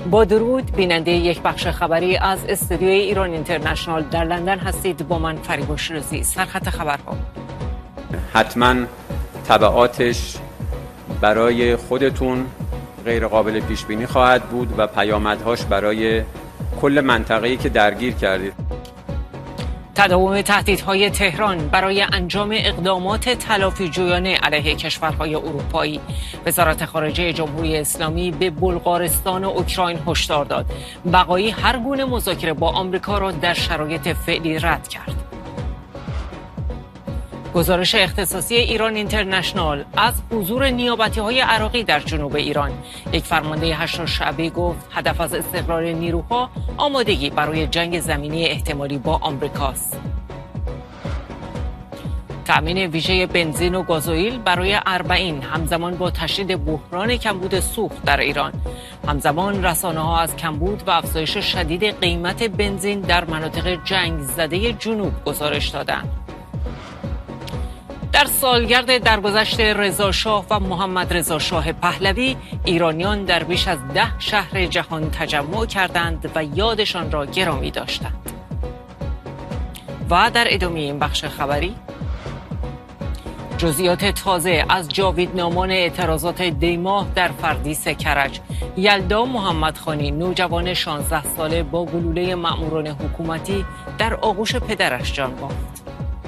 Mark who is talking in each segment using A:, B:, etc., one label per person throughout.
A: با درود بیننده یک بخش خبری از استودیوی ایران اینترنشنال در لندن هستید. با من فریبا شیرازی. سرخط خبرها:
B: حتما تبعاتش برای خودتون غیر قابل پیش بینی خواهد بود و پیامدهاش برای کل منطقه‌ای که درگیر کردید.
A: تداوم تهدیدهای تهران برای انجام اقدامات تلافی‌جویانه علیه کشورهای اروپایی. وزارت خارجه جمهوری اسلامی به بلغارستان و اوکراین هشدار داد بقای هر گونه مذاکره با آمریکا را در شرایط فعلی رد کرد. گزارش اختصاصی ایران اینترنشنال از حضور نیابتی‌های عراقی در جنوب ایران. یک فرمانده هشت شعبه گفت هدف از استقرار نیروها آمادگی برای جنگ زمینی احتمالی با آمریکاست. تأمین ویژه بنزین و گازوئیل برای اربعین همزمان با تشدید بحران کمبود سوخت در ایران. همزمان رسانه‌ها از کمبود و افزایش شدید قیمت بنزین در مناطق جنگ زده جنوب گزارش دادند. در سالگرد درگذشت رضا شاه و محمد رضا شاه پهلوی، ایرانیان در بیش از 10 شهر جهان تجمع کردند و یادشان را گرامی داشتند. و در ادامه این بخش خبری، جزئیات تازه از جاویدنامان اعتراضات دیماه در فردیس کرج. یلدا محمدخانی، نوجوان 16 ساله با گلوله مأموران حکومتی در آغوش پدرش جان باخت.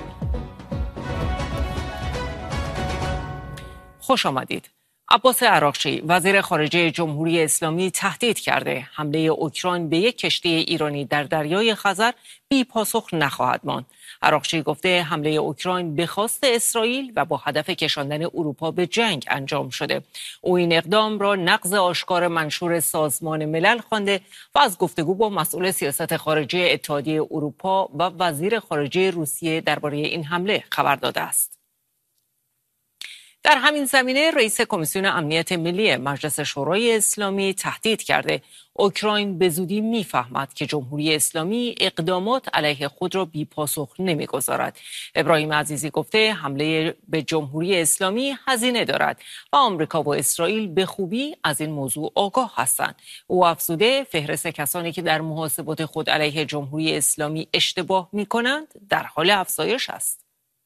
A: خوش آمدید. عباس عراقچی، وزیر خارجه جمهوری اسلامی، تهدید کرده حمله اوکراین به یک کشتی ایرانی در دریای خزر بی پاسخ نخواهد ماند. عراقچی گفته حمله اوکراین به خواست اسرائیل و با هدف کشاندن اروپا به جنگ انجام شده. او این اقدام را نقض آشکار منشور سازمان ملل خوانده و از گفتگو با مسئول سیاست خارجی اتحادیه اروپا و وزیر خارجه روسیه درباره این حمله خبر داده است. در همین زمینه رئیس کمیسیون امنیت ملی مجلس شورای اسلامی تهدید کرده اوکراین به زودی میفهمد که جمهوری اسلامی اقدامات علیه خود را بی پاسخ نمیگذارد. ابراهیم عزیزی گفته حمله به جمهوری اسلامی هزینه دارد و آمریکا و اسرائیل به خوبی از این موضوع آگاه هستند. او افزوده فهرست کسانی که در محاسبات خود علیه جمهوری اسلامی اشتباه میکنند در حال افزایش است.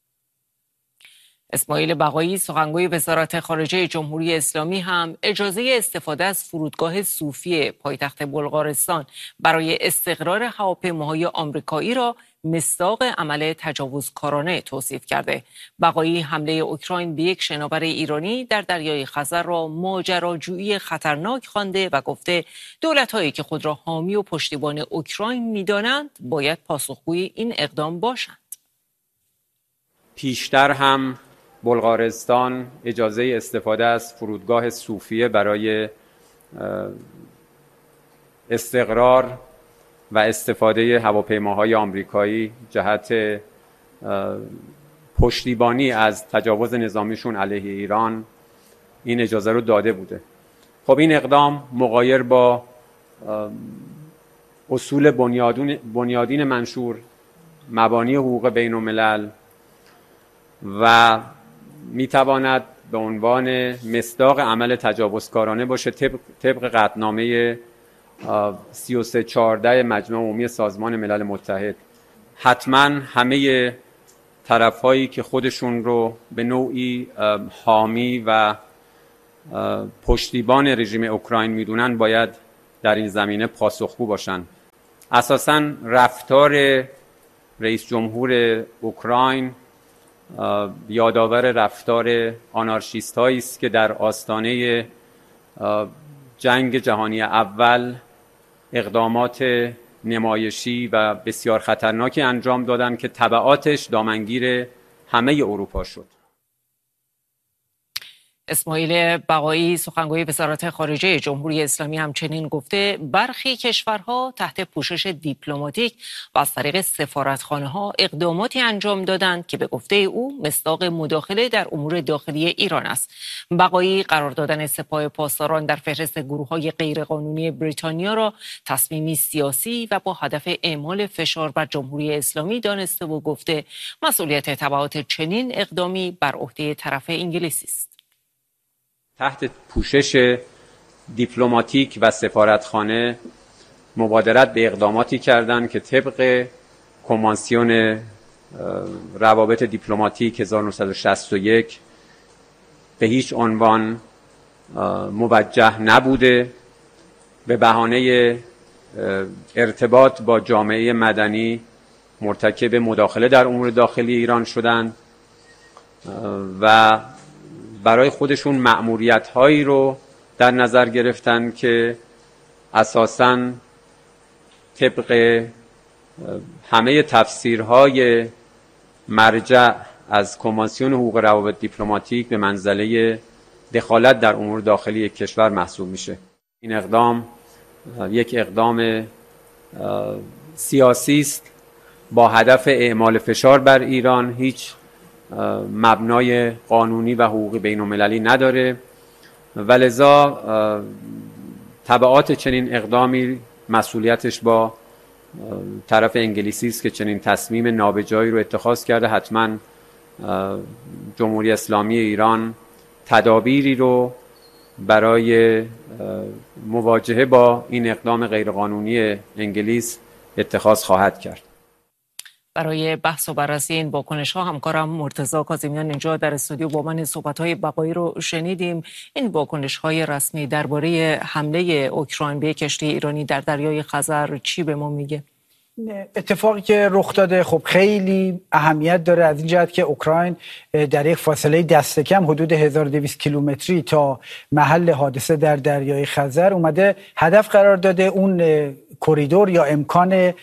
A: اسماعیل بقایی، سخنگوی وزارت خارجه جمهوری اسلامی، هم اجازه استفاده از فرودگاه صوفیه پایتخت بلغارستان برای استقرار هواپیماهای آمریکایی را مصداق عمل تجاوزکارانه توصیف کرده. بقایی حمله اوکراین به یک شناور ایرانی در دریای خزر را ماجراجویی خطرناک خوانده و گفته دولت‌هایی که خود را حامی و پشتیبان اوکراین می‌دانند باید پاسخگوی این اقدام باشند.
B: پیشتر هم بلغارستان اجازه استفاده از فرودگاه صوفیه برای استقرار و استفاده هواپیماهای آمریکایی جهت پشتیبانی از تجاوز نظامیشون علیه ایران این اجازه رو داده بوده. خب این اقدام مغایر با اصول بنیادین منشور، مبانی حقوق بین الملل و میتواند به عنوان مصداق عمل تجاوزکارانه باشه طبق قطعنامه 3314 مجمع عمومی سازمان ملل متحد. حتما همه طرف‌هایی که خودشون رو به نوعی حامی و پشتیبان رژیم اوکراین میدونن باید در این زمینه پاسخگو باشن. اساساً رفتار رئیس جمهور اوکراین یادآور رفتار آنارشیست هایی است که در آستانه جنگ جهانی اول اقدامات نمایشی و بسیار خطرناکی انجام دادند که تبعاتش دامنگیر همه اروپا شد.
A: اسماعیل بقایی، سخنگوی وزارت خارجه جمهوری اسلامی، همچنین گفته برخی کشورها تحت پوشش دیپلماتیک و از طریق سفارتخانه‌ها اقداماتی انجام دادند که به گفته او مصداق مداخله در امور داخلی ایران است. بقایی قرار دادن سپاه پاسداران در فهرست گروه‌های غیرقانونی بریتانیا را تصمیمی سیاسی و با هدف اعمال فشار بر جمهوری اسلامی دانسته و گفته مسئولیت تبعات چنین اقدامی بر عهده طرف انگلیسی است.
B: تحت پوشش دیپلماتیک و سفارتخانه مبادرت به اقداماتی کردند که طبق کنوانسیون روابط دیپلماتیک 1961 به هیچ عنوان موجه نبوده، به بهانه ارتباط با جامعه مدنی مرتکب مداخله در امور داخلی ایران شدند و برای خودشون مأموریت‌هایی رو در نظر گرفتن که اساساً طبق همه تفسیرهای مرجع از کنوانسیون حقوق روابط دیپلماتیک به منزله دخالت در امور داخلی یک کشور محسوب میشه. این اقدام یک اقدام سیاسی است با هدف اعمال فشار بر ایران، هیچ مبنای قانونی و حقوقی بین‌المللی نداره و لذا تبعات چنین اقدامی مسئولیتش با طرف انگلیسی است که چنین تصمیم نابجایی رو اتخاذ کرده. حتما جمهوری اسلامی ایران تدابیری رو برای مواجهه با این اقدام غیرقانونی انگلیس اتخاذ خواهد کرد.
A: برای بحث و بررسی این واکنش‌ها همکارم مرتضی کاظمیان اینجا در استودیو با من صحبت‌های بقایی رو شنیدیم. این واکنش‌های رسمی درباره حمله اوکراین به کشتی ایرانی در دریای خزر چی به ما میگه؟
C: اتفاقی که رخ داده خب خیلی اهمیت داره از این جهت که اوکراین در یک فاصله دست کم حدود 1200 کیلومتری تا محل حادثه در دریای خزر اومده هدف قرار داده اون کریدور یا امکان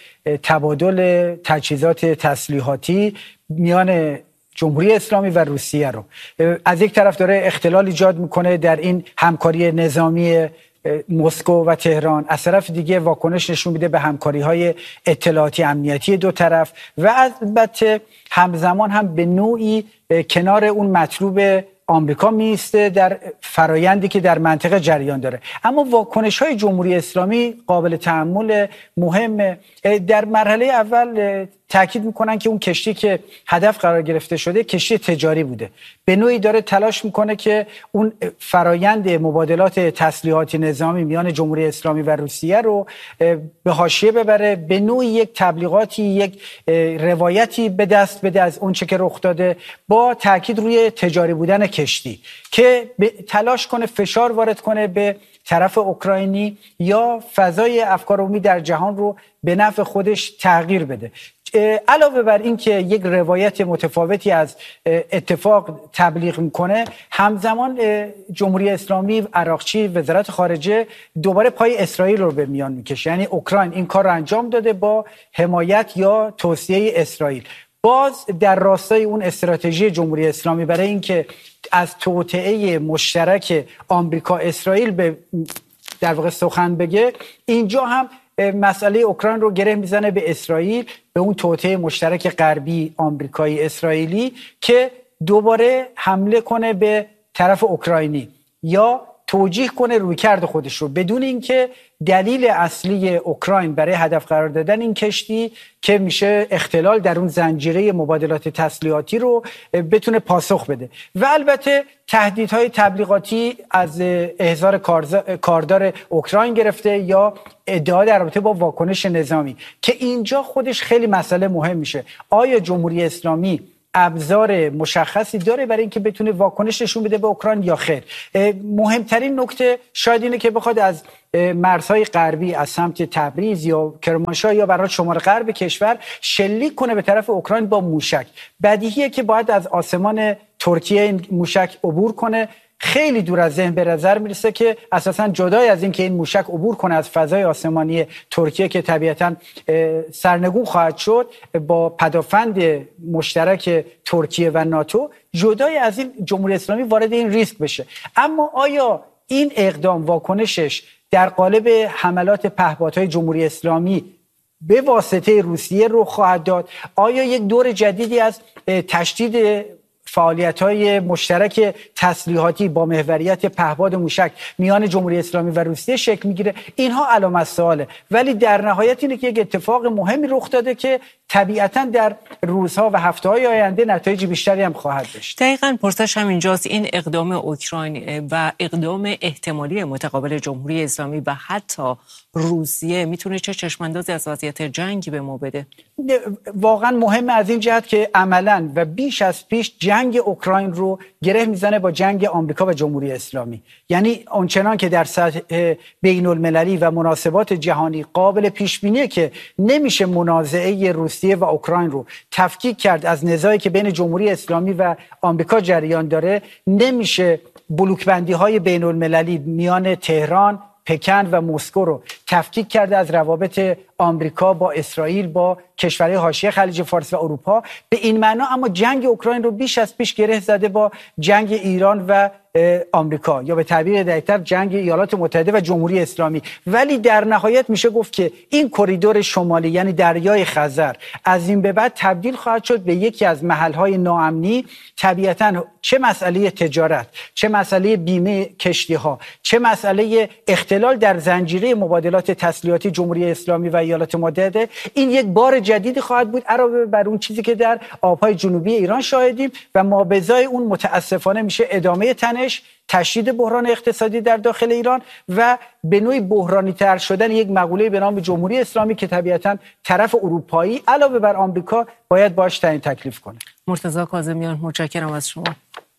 C: تبادل تجهیزات تسلیحاتی میان جمهوری اسلامی و روسیه رو از یک طرف داره اختلال ایجاد میکنه در این همکاری نظامی مسکو و تهران، از طرف دیگه واکنش نشون میده به همکاری‌های اطلاعاتی امنیتی دو طرف و البته همزمان هم به نوعی کنار اون مطلوب آمریکا میسته در فرایندی که در منطقه جریان داره. اما واکنش‌های جمهوری اسلامی قابل تأمل مهمه. در مرحله اول تاکید میکنن که اون کشتی که هدف قرار گرفته شده کشتی تجاری بوده، به نوعی داره تلاش میکنه که اون فرایند مبادلات تسلیحاتی نظامی میان جمهوری اسلامی و روسیه رو به حاشیه ببره، به نوعی یک تبلیغاتی، یک روایتی به دست بده از اون چه که رخ داده، با تاکید روی تجاری بودن کشتی که تلاش کنه فشار وارد کنه به طرف اوکراینی یا فضای افکار عمومی در جهان رو به نفع خودش تغییر بده. علاوه بر این که یک روایت متفاوتی از اتفاق تبلیغ میکنه، همزمان جمهوری اسلامی عراقچی وزارت خارجه دوباره پای اسرائیل رو به میان میکشه. یعنی اوکراین این کار رو انجام داده با حمایت یا توصیه اسرائیل. باز در راستای اون استراتژی جمهوری اسلامی برای اینکه از توطئه مشترک آمریکا اسرائیل به در واقع سخن بگه، اینجا هم مسئله اوکراین رو گره میزنه به اسرائیل، به اون توطئه مشترک غربی آمریکایی اسرائیلی که دوباره حمله کنه به طرف اوکراینی یا توجیه کنه رویکرد خودش رو، بدون اینکه دلیل اصلی اوکراین برای هدف قرار دادن این کشتی که میشه اختلال در اون زنجیره مبادلات تسلیحاتی رو بتونه پاسخ بده. و البته تهدیدهای تبلیغاتی از احضار کاردار اوکراین گرفته یا ادعا در رابطه با واکنش نظامی که اینجا خودش خیلی مسئله مهم میشه. آیا جمهوری اسلامی ابزار مشخصی داره برای اینکه بتونه واکنش نشون بده به اوکراین یا خیر؟ مهمترین نکته شاید اینه که بخواد از مرزهای غربی از سمت تبریز یا کرمانشاه یا برای شمال غرب کشور شلیک کنه به طرف اوکراین با موشک. بدیهیه که باید از آسمان ترکیه این موشک عبور کنه. خیلی دور از ذهن به نظر میرسه که اساساً جدای از این که این موشک عبور کنه از فضای آسمانی ترکیه که طبیعتاً سرنگون خواهد شد با پدافند مشترک ترکیه و ناتو، جدای از این جمهوری اسلامی وارد این ریسک بشه. اما آیا این اقدام واکنشش در قالب حملات پهپادهای جمهوری اسلامی به واسطه روسیه رو خواهد داد؟ آیا یک دور جدیدی از تشدید فعالیت‌های مشترک تسلیحاتی با محوریت پهپاد موشک میان جمهوری اسلامی و روسیه شکل میگیره؟ اینها علامت سواله. ولی در نهایت اینه که یک اتفاق مهمی رخ داده که طبیعتاً در روزها و هفته‌های آینده نتایج بیشتری هم خواهد داشت.
A: دقیقاً پرسش همینجاست، این اقدام اوکراین و اقدام احتمالی متقابل جمهوری اسلامی و حتی روسیه میتونه چه چشماندازی از وضعیت جنگ به ما بده؟
C: واقعا مهمه از این جهت که عملاً و بیش از پیش جنگ اوکراین رو گره میزنه با جنگ آمریکا و جمهوری اسلامی. یعنی آنچنان که در سطح بین المللی و مناسبات جهانی قابل پیش بینیه که نمیشه منازعه روسیه و اوکراین رو تفکیک کرد از نزاعی که بین جمهوری اسلامی و آمریکا جریان داره، نمیشه بلوکبندی های بین المللی میان تهران، پکن و مسکو رو تفکیک کرده از روابط آمریکا با اسرائیل، با کشورهای حاشیه خلیج فارس و اروپا به این معنا. اما جنگ اوکراین رو بیش از پیش گره زده با جنگ ایران و آمریکا، یا به تعبیر دقیق‌تر جنگ ایالات متحده و جمهوری اسلامی. ولی در نهایت میشه گفت که این کریدور شمالی یعنی دریای خزر از این به بعد تبدیل خواهد شد به یکی از محل‌های ناامنی. طبیعتاً چه مسئله تجارت، چه مسئله بیمه کشتی‌ها، چه مسئله اختلال در زنجیره مبادلات تسلیحاتی جمهوری اسلامی و ایالات متحده، این یک بار جدیدی خواهد بود علاوه بر اون چیزی که در آبهای جنوبی ایران شاهدیم و مابعضای اون متاسفانه میشه ادامه تنش، تشدید بحران اقتصادی در داخل ایران و به نوعی بحرانی تر شدن یک مقوله به نام جمهوری اسلامی که طبیعتاً طرف اروپایی علاوه بر آمریکا باید باش تعیین تکلیف کنه.
A: مرتضی کاظمیان، متشکرم از شما.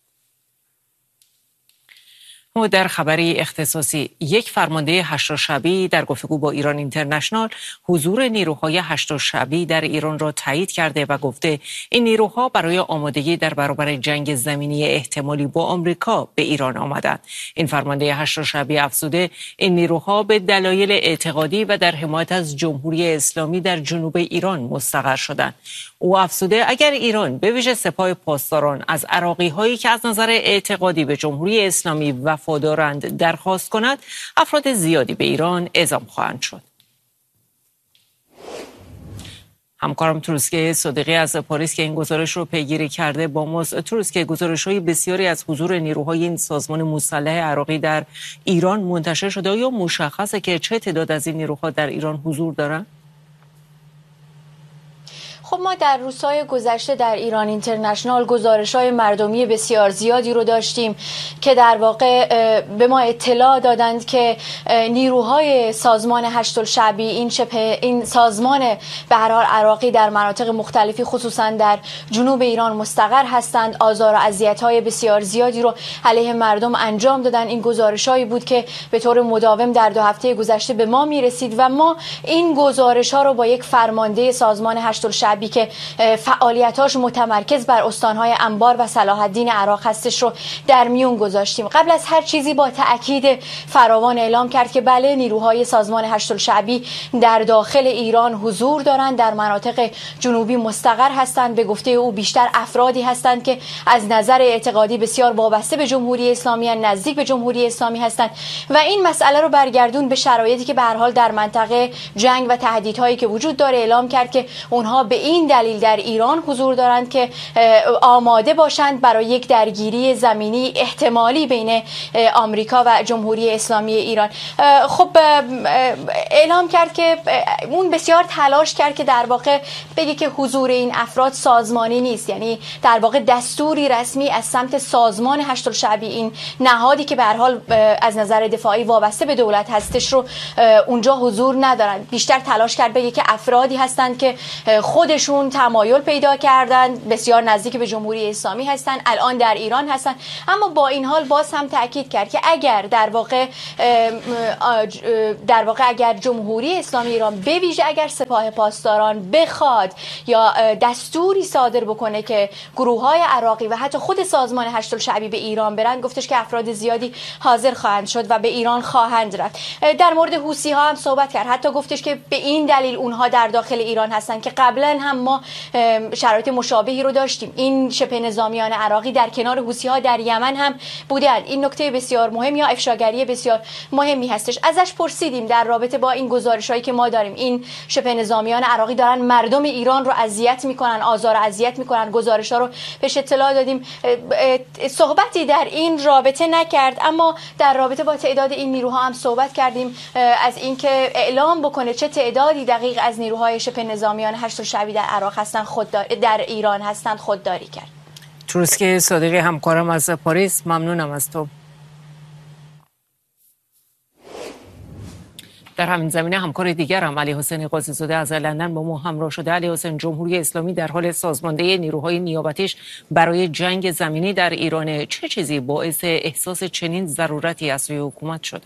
A: و در خبری اختصاصی، یک فرمانده هشت‌شبی در گفتگو با ایران اینترنشنال حضور نیروهای هشت‌شبی در ایران را تایید کرده و گفته این نیروها برای آمادگی در برابر جنگ زمینی احتمالی با آمریکا به ایران آمدند. این فرمانده هشت‌شبی افزوده این نیروها به دلایل اعتقادی و در حمایت از جمهوری اسلامی در جنوب ایران مستقر شدند. او افزوده اگر ایران به ویژه سپاه پاسداران از عراقی‌هایی که از نظر اعتقادی به جمهوری اسلامی وفادارند درخواست کند، افراد زیادی به ایران اعزام خواهند شد. همکارم تروسکه صادقی از پاریس که این گزارش رو پیگیری کرده با ماست. تروسکه، گزارش‌های بسیاری از حضور نیروهای این سازمان مسلح عراقی در ایران منتشر شده، یا مشخصه که چه تعداد از این نیروها در ایران حضور دارند؟
D: خب ما در روزهای گذشته در ایران اینترنشنال گزارش‌های مردمی بسیار زیادی رو داشتیم که در واقع به ما اطلاع دادند که نیروهای سازمان هشت‌الشعبی این سازمان به هر حال عراقی در مناطق مختلفی خصوصا در جنوب ایران مستقر هستند، آزار و اذیت‌های بسیار زیادی رو علیه مردم انجام دادن. این گزارش‌هایی بود که به طور مداوم در 2 هفته گذشته به ما می‌رسید و ما این گزارش‌ها رو با یک فرمانده سازمان هشت‌الشعبی که فعالیتاش متمرکز بر استانهای انبار و صلاح الدین عراق هستش رو در میون گذاشتیم. قبل از هر چیزی با تأکید فراوان اعلام کرد که بله، نیروهای سازمان هشت‌الشعبی در داخل ایران حضور دارند، در مناطق جنوبی مستقر هستند. به گفته او بیشتر افرادی هستند که از نظر اعتقادی بسیار وابسته به جمهوری اسلامی، نزدیک به جمهوری اسلامی هستند و این مسئله رو برگردون به شرایطی که به هر حال در منطقه جنگ و تهدیدهایی که وجود داره اعلام کرد که اونها به این دلیل در ایران حضور دارند که آماده باشند برای یک درگیری زمینی احتمالی بین آمریکا و جمهوری اسلامی ایران. خب اعلام کرد که اون بسیار تلاش کرد که در واقع بگه که حضور این افراد سازمانی نیست، یعنی در واقع دستوری رسمی از سمت سازمان هشت‌الشعبی، این نهادی که به هر حال از نظر دفاعی وابسته به دولت هستش، رو اونجا حضور ندارند. بیشتر تلاش کرد بگه که افرادی هستند که خودشون تمایل پیدا کردن، بسیار نزدیک به جمهوری اسلامی هستن، الان در ایران هستن. اما با این حال باز هم تاکید کرد که اگر در واقع اگر جمهوری اسلامی ایران به ویژه اگر سپاه پاسداران بخواد یا دستوری صادر بکنه که گروه‌های عراقی و حتی خود سازمان هشت‌الشعبی به ایران برن، گفتش که افراد زیادی حاضر خواهند شد و به ایران خواهند رفت. در مورد حوثی‌ها هم صحبت کرد، حتی گفتش که به این دلیل اونها در داخل ایران هستن که قبلا هم ما شرایط مشابهی رو داشتیم. این شبه نظامیان عراقی در کنار حوثی‌ها در یمن هم بودند. این نکته بسیار مهم یا افشاگری بسیار مهمی هستش. ازش پرسیدیم در رابطه با این گزارش‌هایی که ما داریم، این شبه نظامیان عراقی دارن مردم ایران رو اذیت میکنن، آزار و اذیت میکنن، گزارش‌ها رو بهش اطلاع دادیم. صحبتی در این رابطه نکرد، اما در رابطه با تعداد این نیروها هم صحبت کردیم، از اینکه اعلام بکنه چه تعدادی دقیق از نیروهای شبه نظامیان هشت‌الشعبی اسلوی در عراق هستند در ایران هستند خودداری کرد.
A: تروسکی صادقی همکارم از پاریس، ممنونم از تو. در همین زمینه همکار دیگرم علی حسین قاضی‌زاده از لندن با ما همراه شده. علی حسین، جمهوری اسلامی در حال سازماندهی نیروهای نیابتیش برای جنگ زمینی در ایران، چه چیزی باعث احساس چنین ضرورتی از سوی حکومت شده؟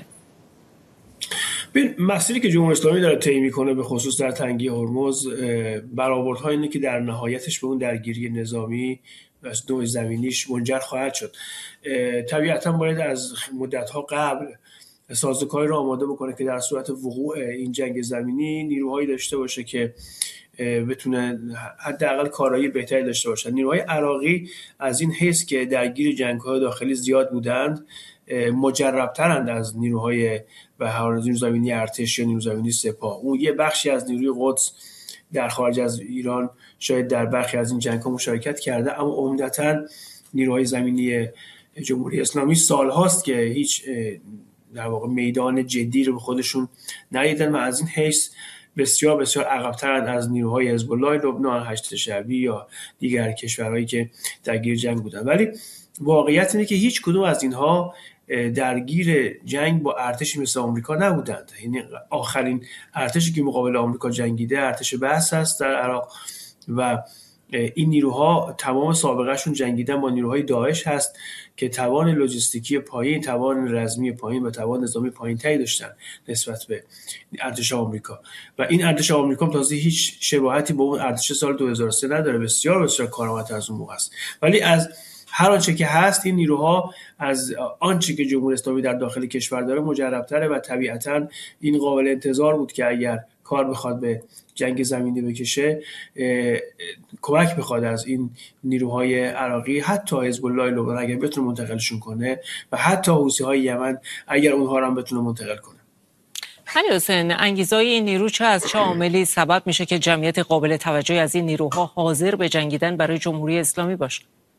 E: مسیری که جمهوری اسلامی داره طی میکنه به خصوص در تنگی هرمز، برآوردها اینه که در نهایتش به اون درگیری نظامی و نوع زمینیش منجر خواهد شد. طبیعتاً باید از مدت‌ها قبل سازوکاری رو آماده بکنه که در صورت وقوع این جنگ زمینی نیروهایی داشته باشه که بتونه حداقل کارایی بهتری داشته باشه. نیروهای عراقی از این حیث که درگیر جنگ‌های داخلی زیاد بودند مجرب‌ترند از نیروهای نیروی زمینی ارتش یا نیروی زمینی سپاه. اون یه بخشی از نیروی قدس در خارج از ایران شاید در برخی از این جنگ‌ها مشارکت کرده، اما عمدتاً نیروهای زمینی جمهوری اسلامی سال‌هاست که هیچ در واقع میدان جدی رو به خودشون ندیدن و از این حیث بسیار بسیار عقب‌ترند از نیروهای حزب الله لبنان، هشت شعبی یا دیگر کشورهایی که درگیر جنگ بودن. ولی واقعیت اینه که هیچ کدوم از اینها درگیر جنگ با ارتشی مثل آمریکا نبودند. یعنی آخرین ارتشی که مقابل آمریکا جنگیده ارتش بعث است در عراق و این نیروها تمام سابقهشون جنگیدن با نیروهای داعش هست که توان لوجستیکی پایین، توان رزمی پایین و توان نظامی پایین‌تری داشتن نسبت به ارتش آمریکا. و این ارتش آمریکا تازه هیچ شباهتی با اون ارتش سال 2003 نداره، بسیار بسیار کارآمدتر از اون موقع است. ولی از هر آنچه که هست این نیروها از آنچه که جمهوری اسلامی در داخل کشور داره مجرب‌تره و طبیعتاً این قابل انتظار بود که اگر کار بخواد به جنگ زمینی بکشه کمک بخواد از این نیروهای عراقی، حتی حزب الله لبنان اگر بتونه منتقلشون کنه و حتی حوثی‌های یمن اگر اونها رو هم بتونه منتقل کنه.
A: علی حسین، انگیزهای این نیرو چه از چه عاملی سبب میشه که جمعیت قابل توجهی از این نیروها حاضر به جنگیدن برای جمهوری اسلامی باشه؟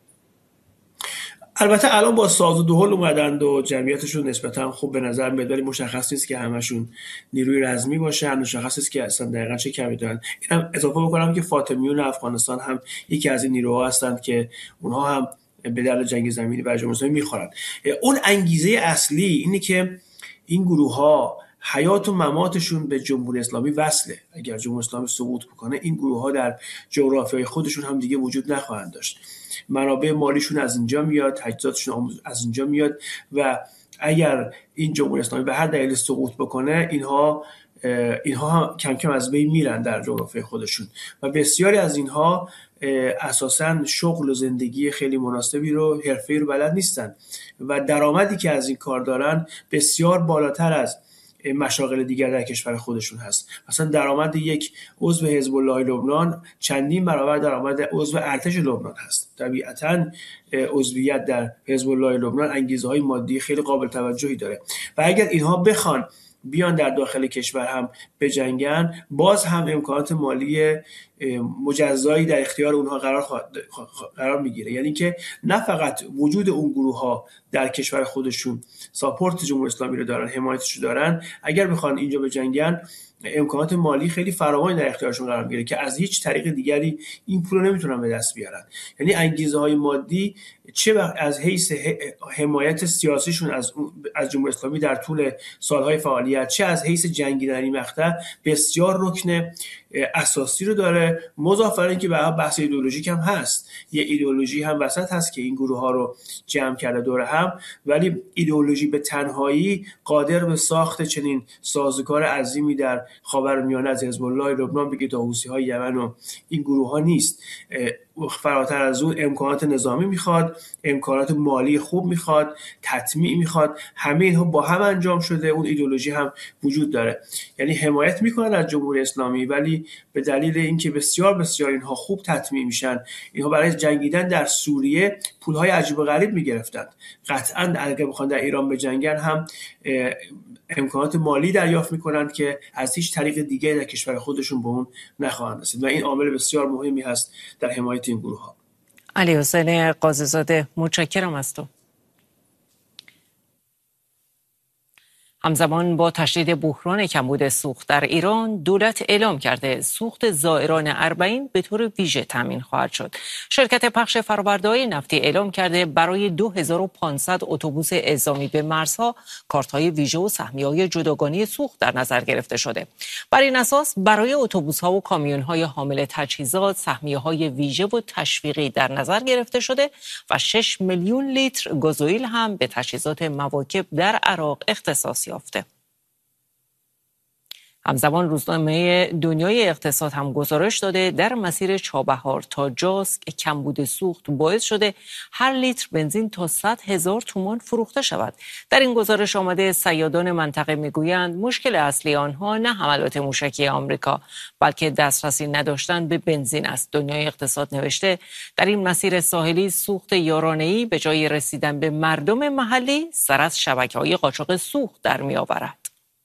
E: البته الان با ساز و دهل اومدند و جمعیتشون نسبتا خوب به نظر میاد، ولی مشخص نیست که همشون نیروی رزمی باشن، مشخص نیست که اصلا دقیقاً چه کمی دارن. اینم اضافه بکنم که فاطمیون افغانستان هم یکی از این نیروها هستند که اونها هم به درد جنگ زمینی برای جمهوری اسلامی میخورن. اون انگیزه اصلی اینه که این گروه‌ها حیات و مماتشون به جمهوری اسلامی وصله. اگر جمهوری اسلامی سقوط بکنه این گروه‌ها در جغرافیای خودشون هم دیگه وجود نخواهند داشت. منابع مالیشون از اینجا میاد، تجهیزاتشون از اینجا میاد و اگر این جمهوری اسلامی به هر دلیل سقوط بکنه اینها کم کم از بین میرن در جغرافیای خودشون و بسیاری از اینها اساساً شغل و زندگی خیلی مناسبی رو، حرفه‌ای رو بلد نیستن و درآمدی که از این کار دارن بسیار بالاتر از مشاغل دیگر در کشور خودشون هست. مثلا درآمد یک عضو حزب الله لبنان چندین برابر درآمد عضو ارتش لبنان هست. طبیعتاً عضویت در حزب الله لبنان انگیزه‌های مادی خیلی قابل توجهی داره و اگر اینها بخوان بیان در داخل کشور هم بجنگن باز هم امکانات مالی مجزایی در اختیار اونها قرار میگیره. یعنی که نه فقط وجود اون گروه ها در کشور خودشون ساپورت جمهوری اسلامی رو دارن، حمایتش رو دارن، اگر بخوان اینجا بجنگن امکانات مالی خیلی فراوانی در اختیارشون قرار میگیره که از هیچ طریق دیگری این پول رو نمیتونن به دست بیارن. یعنی انگیزه های مادی چه از حیث حمایت سیاسیشون از جمهوری اسلامی در طول سالهای فعالیت، چه از حیث جنگیدن در این مقطع بسیار رکن اساسی رو داره. مضاف بر اینکه بحث ایدئولوژیک هم هست، یه ایدئولوژی هم وسط هست که این گروه ها رو جمع کرده دور هم، ولی ایدئولوژی به تنهایی قادر به ساخت چنین سازوکار عظیمی در خاورمیانه از حزب الله لبنان بگید تا حوثی‌های یمن و این گروه ها نیست. فراتر از اون امکانات نظامی میخواد، امکانات مالی خوب میخواد، تطمیع میخواد، همه اینها با هم انجام شده. اون ایدئولوژی هم وجود داره، یعنی حمایت میکنن از جمهوری اسلامی ولی به دلیل اینکه بسیار بسیار اینها خوب تطمیع میشن، اینها برای جنگیدن در سوریه پولهای عجیب و غریب میگرفتند. قطعاً اگه بخوان در ایران بجنگن هم امکانات مالی دریافت میکنند که از هیچ طریق دیگه در کشور خودشون به اون نخواهند رسید و این عامل بسیار مهمی هست در حمایت این گروه ها.
A: علی حسین قاضی‌زاده، متشکرم از تو. همزمان با تشدید بحران کمبود سوخت در ایران، دولت اعلام کرده سوخت زائران اربعین به طور ویژه تامین خواهد شد. شرکت پخش فرآورده‌های نفتی اعلام کرده برای 2500 اتوبوس اعزامی به مرزها کارت‌های ویژه و سهمیه‌های جداگانه سوخت در نظر گرفته شده. بر این اساس برای اتوبوس‌ها و کامیون‌های حامل تجهیزات سهمیه‌های ویژه و تشویقی در نظر گرفته شده و 6 میلیون لیتر گازوئیل هم به تجهیزات مواکب در عراق اختصاص یافته. همزمان روزنامه دنیای اقتصاد هم گزارش داده در مسیر چابهار تا جاسک کمبود سوخت باعث شده هر لیتر بنزین تا 100,000 تومان فروخته شود. در این گزارش آمده صیادان منطقه میگویند مشکل اصلی آنها نه حملات موشکی آمریکا بلکه دسترسی نداشتن به بنزین است. دنیای اقتصاد نوشته در این مسیر ساحلی سوخت یارانه‌ای به جای رسیدن به مردم محلی سر از شبکه‌های قاچاق سوخت در می‌آورد.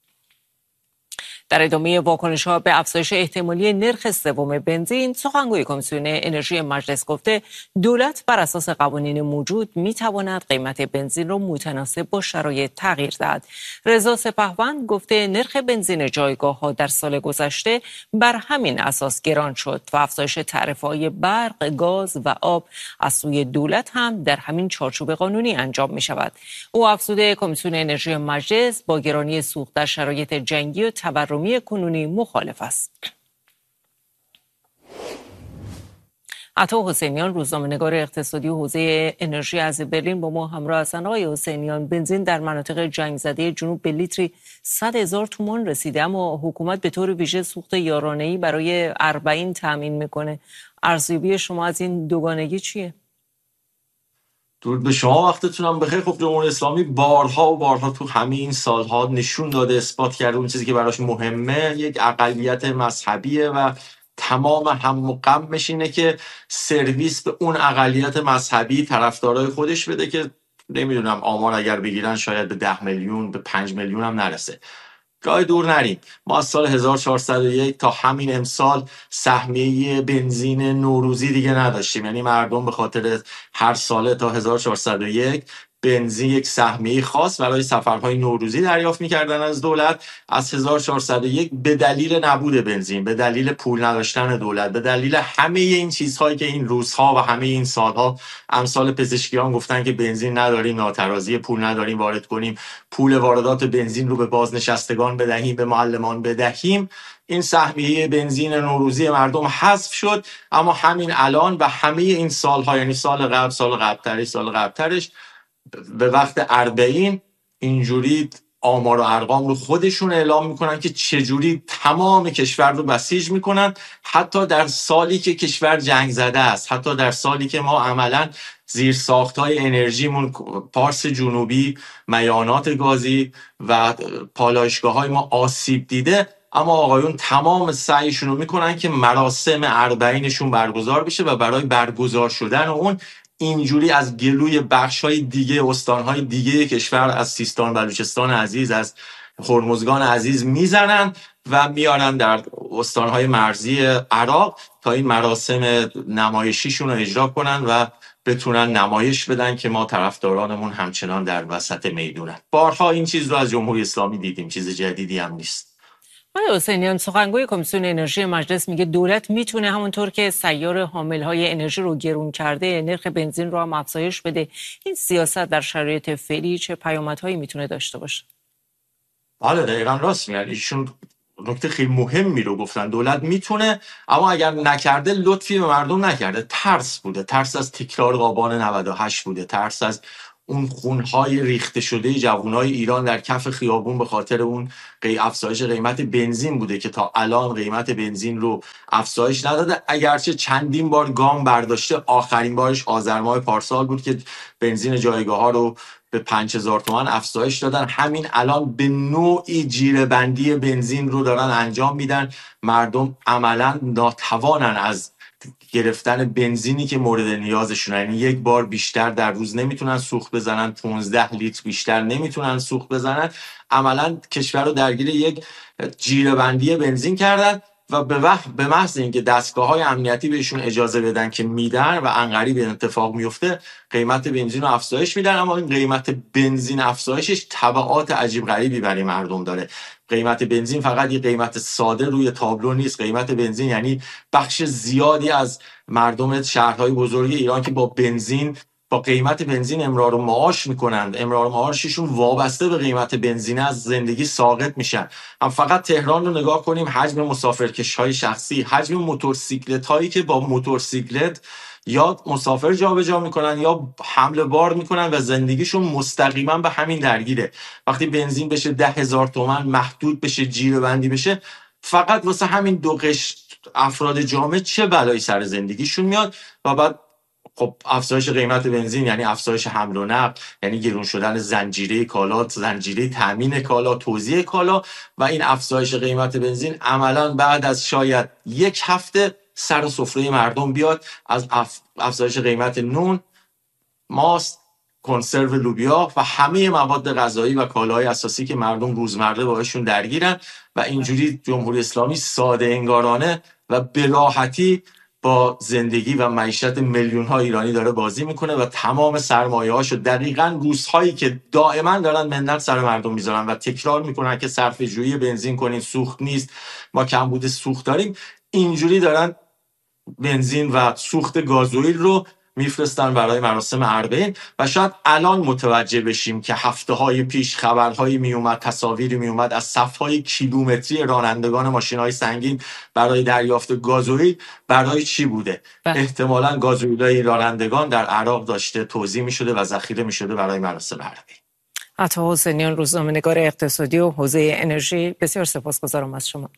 A: در ادامه واکنش‌ها به افزایش احتمالی نرخ سوم بنزین، سخنگوی کمیسیون انرژی مجلس گفته دولت بر اساس قوانین موجود می‌تواند قیمت بنزین را متناسب با شرایط تغییر دهد. رضا سپهبند گفته نرخ بنزین جایگاه‌ها در سال گذشته بر همین اساس گران شد و افزایش تعرفه‌های برق، گاز و آب از سوی دولت هم در همین چارچوب قانونی انجام می‌شود. او افزوده کمیسیون انرژی مجلس با گرانی سوخت در شرایط جنگی و تورمی کنونی مخالف است. عطا حسینیان روزنامه‌نگار اقتصادی حوزه انرژی از برلین با ما همراه هستند. آقای حسینیان، بنزین در مناطق جنگ زده جنوب به لیتری 100,000 تومان رسیده، اما حکومت به طور ویژه سوخت یارانه‌ای برای اربعین تامین میکنه. ارزیابی شما از این دوگانگی چیه؟
F: درود به شما، وقتتونم بخیر. خب جمهوری اسلامی بارها و بارها تو همه این سالها نشون داده، اثبات کرده اون چیزی که براش مهمه یک اقلیت مذهبیه و تمام هم و غمش اینه که سرویس به اون اقلیت مذهبی طرفدارای خودش بده که نمیدونم آمار اگر بگیرن شاید به 10 میلیون به 5 میلیون هم نرسه. راه دور نریم، ما از سال 1401 تا همین امسال سهمیه بنزین نوروزی دیگه نداشتیم. یعنی مردم به خاطر هر ساله تا 1401 بنزین یک سهمیه خاص برای سفرهای نوروزی دریافت می‌کردن از دولت. از 1401 به دلیل نبود بنزین، به دلیل پول نداشتن دولت، به دلیل همه این چیزهایی که این روزها و همه این سالها امثال پزشکیان گفتن که بنزین نداریم، ناترازی پول نداریم وارد کنیم، پول واردات بنزین رو به بازنشستگان بدهیم، به معلمان بدهیم، این سهمیه بنزین نوروزی مردم حذف شد. اما همین الان و همه این سالها، یعنی سال قبل، سال قبلترش به وقت اربعین اینجوری آمار و ارقام رو خودشون اعلام میکنن که چجوری تمام کشور رو بسیج میکنن، حتی در سالی که کشور جنگ زده است، حتی در سالی که ما عملا زیر ساختای انرژیمون پارس جنوبی، میانات گازی و پالایشگاه های ما آسیب دیده، اما آقایون تمام سعیشون رو میکنن که مراسم اربعینشون برگزار بشه و برای برگزار شدن اون اینجوری از گلوی بخش‌های دیگه، استان‌های دیگه کشور، از سیستان بلوچستان عزیز، از هرمزگان عزیز میزنن و میارن در استان‌های مرزی عراق تا این مراسم نمایشیشون رو اجرا کنن و بتونن نمایش بدن که ما طرفدارانمون همچنان در وسط میدونن. بارها این چیز رو از جمهوری اسلامی دیدیم، چیز جدیدی هم نیست.
A: آقای حسینیان، سخنگوی کمیسیون انرژی مجلس میگه دولت میتونه همونطور که سیار حاملهای انرژی رو گرون کرده نرخ بنزین رو هم افزایش بده. این سیاست در شرایط فعلی چه پیامدهایی میتونه داشته باشه؟
F: بله دقیقاً راست میگن. ایشون نکته خیلی مهمی رو گفتن. دولت میتونه، اما اگر نکرده لطفی به مردم نکرده. ترس بوده، ترس از تکرار آبان 98 بوده، ترس از اون خونهای ریخته شده جوانای ایران در کف خیابون به خاطر اون افزایش قیمت بنزین بوده که تا الان قیمت بنزین رو افزایش نداده، اگرچه چندین بار گام برداشته. آخرین بارش آذر ماه پارسال بود که بنزین جایگاه ها رو به 5000 تومان افزایش دادن. همین الان به نوعی جیره‌بندی بنزین رو دارن انجام میدن. مردم عملا ناتوانن از گرفتن بنزینی که مورد نیازشونه. یعنی یک بار بیشتر در روز نمیتونن سوخت بزنن، 15 لیتر بیشتر نمیتونن سوخت بزنن. عملا کشور رو درگیر یک جیره‌بندی بنزین کردن و به محض اینکه دستگاه‌های امنیتی بهشون اجازه بدن که میدن و عنقریب اتفاق میفته، قیمت بنزین رو افزایش میدن. اما این قیمت بنزین افزایشش تبعات عجیب غریبی برای مردم داره. قیمت بنزین فقط یه قیمت ساده روی تابلو نیست. قیمت بنزین یعنی بخش زیادی از مردم شهرهای بزرگ ایران که با قیمت بنزین امرار معاش میکنند، امرار معاششون وابسته به قیمت بنزین از زندگی ساقط میشن. هم فقط تهران رو نگاه کنیم، حجم مسافرکش‌های شخصی، حجم موتورسیکلت هایی که با موتورسیکلت یا مسافر جابجا میکنن یا حمل بار میکنن و زندگیشون مستقیما به همین درگیره. وقتی بنزین بشه 10,000 تومان، محدود بشه، جیره بندی بشه، فقط واسه همین دو قشر افراد جامعه چه بلایی سر زندگیشون میاد. و بعد خب افزایش قیمت بنزین یعنی افزایش حمل و نقل، یعنی گرون شدن زنجیره کالا، زنجیره تامین کالا، توزیع کالا. و این افزایش قیمت بنزین عملاً بعد از شاید یک هفته سر سفره مردم بیاد. از افزایش قیمت نون، ماست، کنسرو لوبیا و همه مواد غذایی و کالاهای اساسی که مردم روزمره باهاشون درگیرن. و اینجوری جمهوری اسلامی ساده انگارانه و به راحتی با زندگی و معیشت میلیون ها ایرانی داره بازی میکنه و تمام سرمایه هاشو دقیقاً روزهایی که دائما دارن منت سر مردم میذارن و تکرار میکنن که صرفه جویی بنزین کنین، سوخت نیست، ما کمبود سوخت داریم، اینجوری دارن بنزین و سوخت گازوئیل رو میفرستن برای مراسم اربعین. و شاید الان متوجه بشیم که هفته‌های پیش خبرهایی میومد، تصاویری میومد از صف‌های کیلومتری رانندگان ماشین‌های سنگین برای دریافت گازوئیل برای چی بوده. احتمالاً گازوئیل‌های رانندگان در عراق داشته توزیع می‌شده و ذخیره می‌شده برای مراسم اربعین.
A: عطا حسینیان، روزنامه‌نگار اقتصادی و حوزه انرژی، بسیار سپاسگزارم از شما.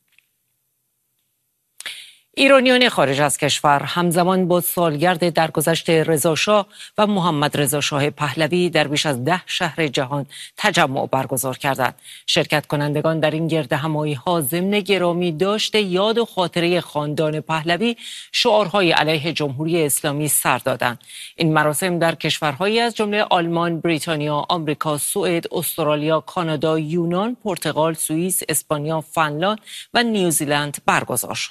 A: ایرانیان خارج از کشور همزمان با سالگرد درگذشت رضا شاه و محمد رضا شاه پهلوی در بیش از 10 شهر جهان تجمع برگزار کردند. شرکت کنندگان در این گردهمایی‌ها ضمن گرامی داشته یاد و خاطره خاندان پهلوی شعارهای علیه جمهوری اسلامی سر دادند. این مراسم در کشورهایی از جمله آلمان، بریتانیا، آمریکا، سوئد، استرالیا، کانادا، یونان، پرتغال، سوئیس، اسپانیا، فنلاند و نیوزیلند برگزار شد.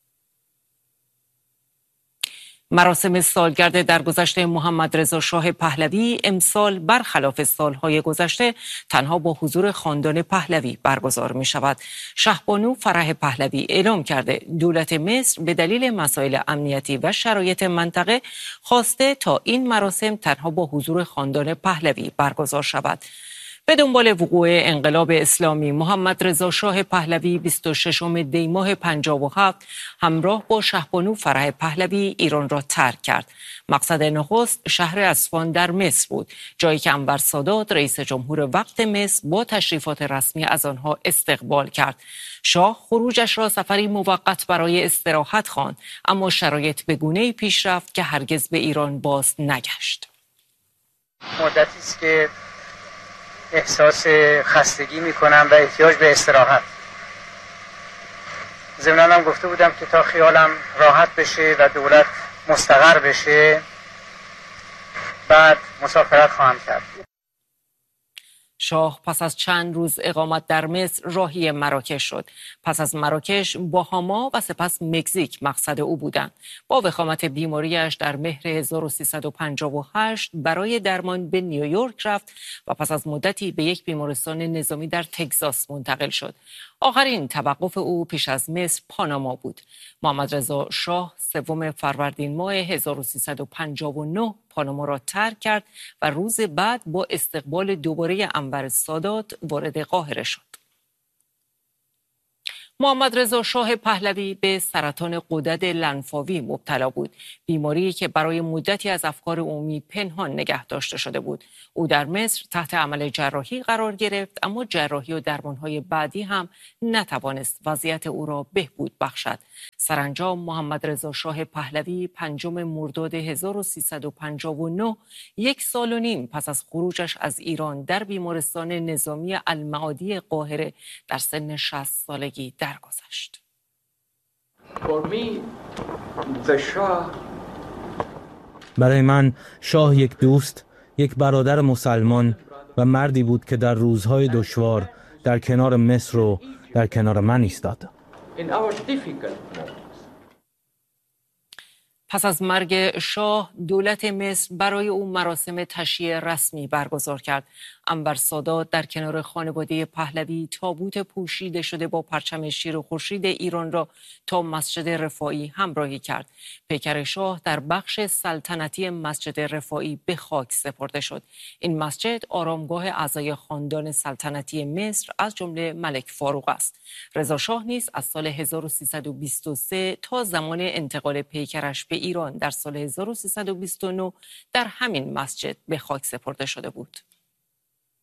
A: مراسم سالگرد درگذشت محمد رضا شاه پهلوی امسال برخلاف سالهای گذشته تنها با حضور خاندان پهلوی برگزار می شود. شهبانو فرح پهلوی اعلام کرده دولت مصر به دلیل مسائل امنیتی و شرایط منطقه خواسته تا این مراسم تنها با حضور خاندان پهلوی برگزار شود. به دنبال وقوع انقلاب اسلامی، محمد رضا شاه پهلوی 26 دی ماه 57 همراه با شهبانو فرح پهلوی ایران را ترک کرد. مقصد نخست شهر اصفهان در مصر بود، جایی که انور سادات رئیس جمهور وقت مصر با تشریفات رسمی از آنها استقبال کرد. شاه خروجش را سفری موقت برای استراحت خواند، اما شرایط به گونه‌ای پیش رفت که هرگز به ایران باز نگشت.
G: مدتی است که احساس خستگی میکنم و احتیاج به استراحت. ضمناً هم گفته بودم که تا خیالم راحت بشه و دولت مستقر بشه بعد مسافرت خواهم کرد.
A: شاه پس از چند روز اقامت در مصر راهی مراکش شد. پس از مراکش باهاما و سپس مکزیک مقصد او بودند. با وخامت بیماریش در مهر 1358 برای درمان به نیویورک رفت و پس از مدتی به یک بیمارستان نظامی در تگزاس منتقل شد. آخرین توقف او پیش از مصر پاناما بود. محمد رضا شاه 3 فروردین ماه 1359 پاناما را ترک کرد و روز بعد با استقبال دوباره انور سادات وارد قاهره شد. محمد رضا شاه پهلوی به سرطان غدد لنفاوی مبتلا بود، بیماری که برای مدتی از افکار عمومی پنهان نگه داشته شده بود. او در مصر تحت عمل جراحی قرار گرفت، اما جراحی و درمانهای بعدی هم نتوانست وضعیت او را بهبود بخشد. سرانجام محمد رضا شاه پهلوی 5 مرداد 1359 1 سال و نیم پس از خروجش از ایران در بیمارستان نظامی المعادی قاهره در سن 60 سالگی درگذشت.
H: برای من شاه یک دوست، یک برادر مسلمان و مردی بود که در روزهای دشوار در کنار مصر و در کنار من ایستاد.
I: in our difficult moments.
A: پس از مرگ شاه، دولت مصر برای او مراسم تشییع رسمی برگزار کرد. انور سادات در کنار خانواده پهلوی تابوت پوشیده شده با پرچم شیر و خورشید ایران را تا مسجد رفاعی همراهی کرد. پیکر شاه در بخش سلطنتی مسجد رفاعی به خاک سپرده شد. این مسجد آرامگاه اعضای خاندان سلطنتی مصر از جمله ملک فاروق است. رضا شاه نیز از سال 1323 تا زمان انتقال پیکرش به ایران در سال 1329 در همین مسجد به خاک سپرده شده بود.